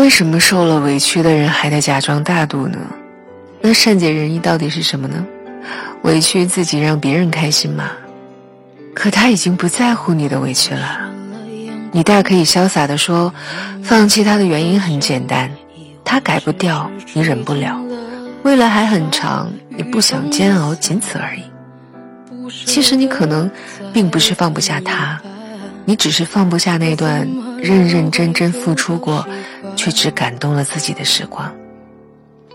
为什么受了委屈的人还得假装大度呢？那善解人意到底是什么呢？委屈自己让别人开心吗？可他已经不在乎你的委屈了。你大可以潇洒地说，放弃他的原因很简单，他改不掉，你忍不了，未来还很长，你不想煎熬，仅此而已。其实你可能并不是放不下他，你只是放不下那段认认真真付出过却只感动了自己的时光。